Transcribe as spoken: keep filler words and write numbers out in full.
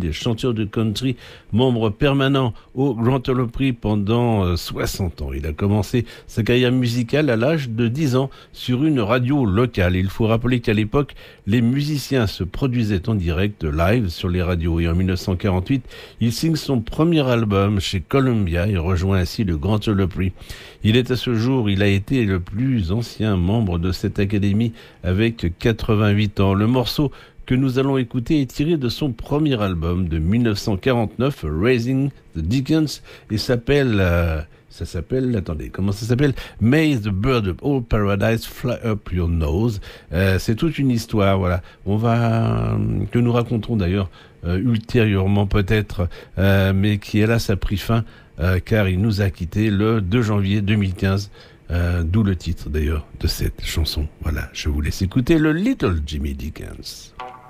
est chanteur de country, membre permanent au Grand Ole Opry pendant soixante ans. Il a commencé sa carrière musicale à l'âge de dix ans sur une radio locale. Il faut rappeler qu'à l'époque, les musiciens se produisaient en direct live sur les radios. Et en mille neuf cent quarante-huit, il signe son premier album chez Columbia et rejoint ainsi le Grand Ole Opry. Il est à ce jour, il a été le plus ancien membre de cette académie avec quatre-vingt-huit ans. Le morceau que nous allons écouter est tiré de son premier album de mille neuf cent quarante-neuf, Raising the Dickens, et s'appelle, euh, ça s'appelle, attendez, comment ça s'appelle? May the bird of all paradise fly up your nose. Euh, c'est toute une histoire, voilà. On va, euh, que nous raconterons d'ailleurs euh, ultérieurement peut-être, euh, mais qui hélas a pris fin euh, car il nous a quittés le deux janvier deux mille quinze. Euh, d'où le titre d'ailleurs de cette chanson. Voilà, je vous laisse écouter le Little Jimmy Dickens.